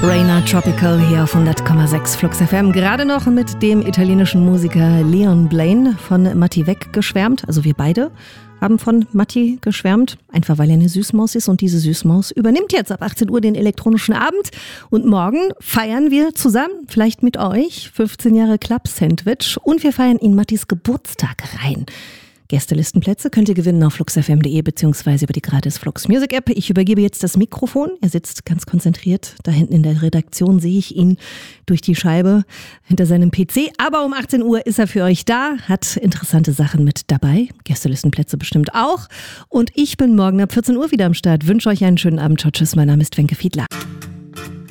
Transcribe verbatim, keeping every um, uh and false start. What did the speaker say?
Rainer Tropical hier auf hundert Komma sechs Flux F M. Gerade noch mit dem italienischen Musiker Leon Blaine von Matti Weg geschwärmt. Also wir beide haben von Matti geschwärmt, einfach weil er eine Süßmaus ist. Und diese Süßmaus übernimmt jetzt ab achtzehn Uhr den elektronischen Abend. Und morgen feiern wir zusammen, vielleicht mit euch, fünfzehn Jahre Club Sandwich. Und wir feiern in Mattis Geburtstag rein. Gästelistenplätze könnt ihr gewinnen auf flux f m punkt d e beziehungsweise über die gratis Flux Music App. Ich übergebe jetzt das Mikrofon. Er sitzt ganz konzentriert. Da hinten in der Redaktion sehe ich ihn durch die Scheibe hinter seinem P C. Aber um achtzehn Uhr ist er für euch da, hat interessante Sachen mit dabei. Gästelistenplätze bestimmt auch. Und ich bin morgen ab vierzehn Uhr wieder am Start. Wünsche euch einen schönen Abend. Ciao, tschüss. Mein Name ist Wenke Fiedler.